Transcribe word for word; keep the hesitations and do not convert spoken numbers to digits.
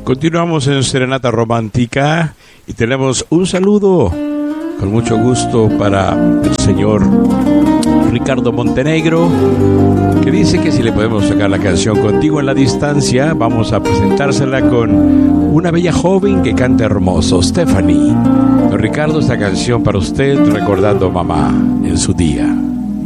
Continuamos en Serenata Romántica y tenemos un saludo con mucho gusto para el señor Ricardo Montenegro, que dice que si le podemos tocar la canción Contigo en la Distancia, vamos a presentársela con una bella joven que canta hermoso, Stephanie. Don Ricardo, esta canción para usted, recordando a mamá en su día.